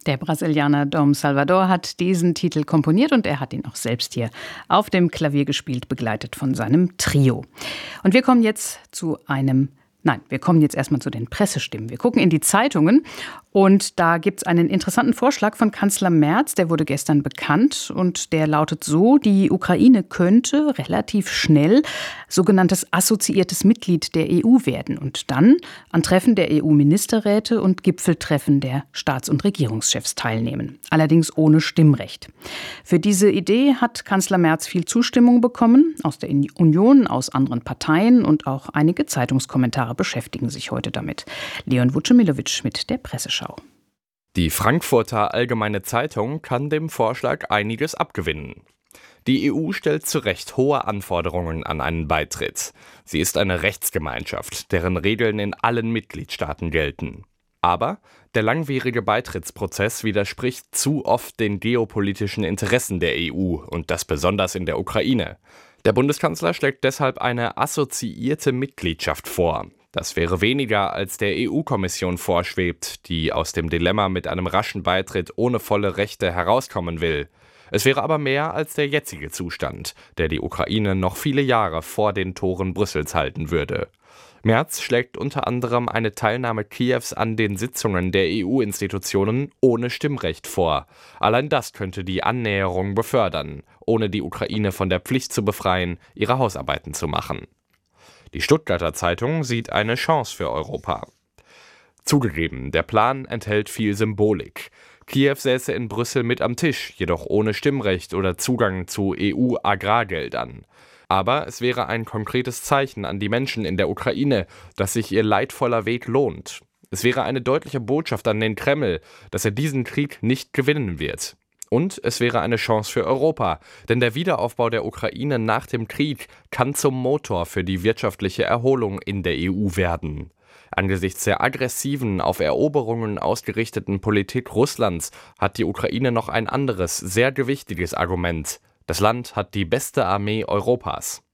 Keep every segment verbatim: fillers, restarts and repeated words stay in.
Der Brasilianer Dom Salvador hat diesen Titel komponiert und er hat ihn auch selbst hier auf dem Klavier gespielt, begleitet von seinem Trio. Und wir kommen jetzt zu einem Nein, wir kommen jetzt erstmal zu den Pressestimmen. Wir gucken in die Zeitungen und da gibt es einen interessanten Vorschlag von Kanzler Merz, der wurde gestern bekannt und der lautet so: Die Ukraine könnte relativ schnell sogenanntes assoziiertes Mitglied der E U werden und dann an Treffen der E U-Ministerräte und Gipfeltreffen der Staats- und Regierungschefs teilnehmen, allerdings ohne Stimmrecht. Für diese Idee hat Kanzler Merz viel Zustimmung bekommen aus der Union, aus anderen Parteien und auch einige Zeitungskommentare beschäftigen sich heute damit. Leon Vucemilowitsch mit der Presseschau. Die Frankfurter Allgemeine Zeitung kann dem Vorschlag einiges abgewinnen. Die E U stellt zu Recht hohe Anforderungen an einen Beitritt. Sie ist eine Rechtsgemeinschaft, deren Regeln in allen Mitgliedstaaten gelten. Aber der langwierige Beitrittsprozess widerspricht zu oft den geopolitischen Interessen der E U und das besonders in der Ukraine. Der Bundeskanzler schlägt deshalb eine assoziierte Mitgliedschaft vor. Das wäre weniger, als der E U-Kommission vorschwebt, die aus dem Dilemma mit einem raschen Beitritt ohne volle Rechte herauskommen will. Es wäre aber mehr als der jetzige Zustand, der die Ukraine noch viele Jahre vor den Toren Brüssels halten würde. Merz schlägt unter anderem eine Teilnahme Kiews an den Sitzungen der E U-Institutionen ohne Stimmrecht vor. Allein das könnte die Annäherung befördern, ohne die Ukraine von der Pflicht zu befreien, ihre Hausarbeiten zu machen. Die Stuttgarter Zeitung sieht eine Chance für Europa. Zugegeben, der Plan enthält viel Symbolik. Kiew säße in Brüssel mit am Tisch, jedoch ohne Stimmrecht oder Zugang zu E U-Agrargeldern. Aber es wäre ein konkretes Zeichen an die Menschen in der Ukraine, dass sich ihr leidvoller Weg lohnt. Es wäre eine deutliche Botschaft an den Kreml, dass er diesen Krieg nicht gewinnen wird. Und es wäre eine Chance für Europa, denn der Wiederaufbau der Ukraine nach dem Krieg kann zum Motor für die wirtschaftliche Erholung in der E U werden. Angesichts der aggressiven, auf Eroberungen ausgerichteten Politik Russlands hat die Ukraine noch ein anderes, sehr gewichtiges Argument. Das Land hat die beste Armee Europas.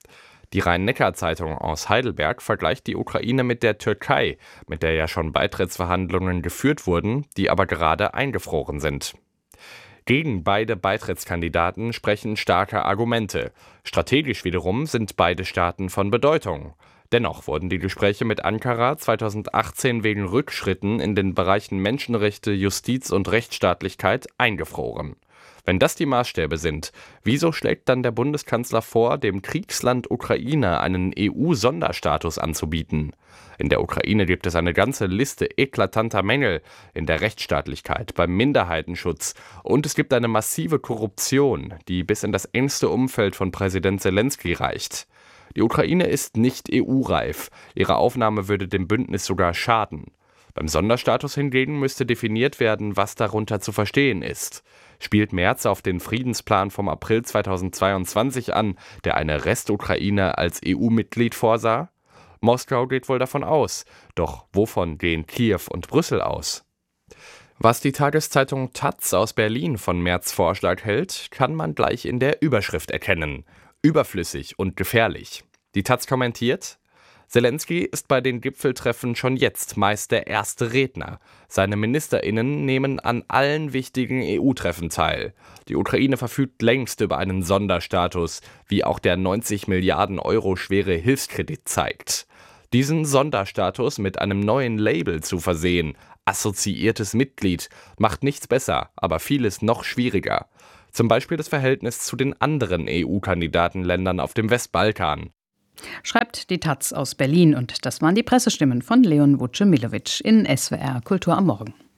Die Rhein-Neckar-Zeitung aus Heidelberg vergleicht die Ukraine mit der Türkei, mit der ja schon Beitrittsverhandlungen geführt wurden, die aber gerade eingefroren sind. Gegen beide Beitrittskandidaten sprechen starke Argumente. Strategisch wiederum sind beide Staaten von Bedeutung. Dennoch wurden die Gespräche mit Ankara zweitausendachtzehn wegen Rückschritten in den Bereichen Menschenrechte, Justiz und Rechtsstaatlichkeit eingefroren. Wenn das die Maßstäbe sind, wieso schlägt dann der Bundeskanzler vor, dem Kriegsland Ukraine einen E U-Sonderstatus anzubieten? In der Ukraine gibt es eine ganze Liste eklatanter Mängel in der Rechtsstaatlichkeit, beim Minderheitenschutz und es gibt eine massive Korruption, die bis in das engste Umfeld von Präsident Selenskyj reicht. Die Ukraine ist nicht E U-reif, ihre Aufnahme würde dem Bündnis sogar schaden. Beim Sonderstatus hingegen müsste definiert werden, was darunter zu verstehen ist. Spielt Merz auf den Friedensplan vom April zweitausendzweiundzwanzig an, der eine Restukraine als E U-Mitglied vorsah? Moskau geht wohl davon aus. Doch wovon gehen Kiew und Brüssel aus? Was die Tageszeitung Taz aus Berlin von Merz' Vorschlag hält, kann man gleich in der Überschrift erkennen. Überflüssig und gefährlich. Die Taz kommentiert: Selenskyj ist bei den Gipfeltreffen schon jetzt meist der erste Redner. Seine MinisterInnen nehmen an allen wichtigen E U-Treffen teil. Die Ukraine verfügt längst über einen Sonderstatus, wie auch der neunzig Milliarden Euro schwere Hilfskredit zeigt. Diesen Sonderstatus mit einem neuen Label zu versehen, assoziiertes Mitglied, macht nichts besser, aber vieles noch schwieriger. Zum Beispiel das Verhältnis zu den anderen E U-Kandidatenländern auf dem Westbalkan. Schreibt die Taz aus Berlin und das waren die Pressestimmen von Leon Vucemilowitsch in S W R Kultur am Morgen.